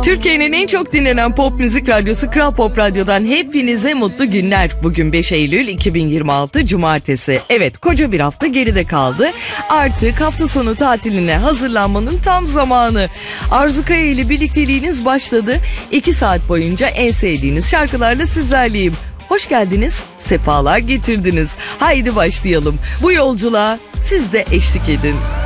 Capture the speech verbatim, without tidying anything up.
Türkiye'nin en çok dinlenen pop müzik radyosu Kral Pop Radyo'dan hepinize mutlu günler. Bugün beş Eylül iki bin yirmi altı Cumartesi. Evet, koca bir hafta geride kaldı. Artık hafta sonu tatiline hazırlanmanın tam zamanı. Arzu Kaya ile birlikteliğiniz başladı. iki saat boyunca en sevdiğiniz şarkılarla sizlerleyim. Hoş geldiniz, sefalar getirdiniz. Haydi başlayalım. Bu yolculuğa siz de eşlik edin.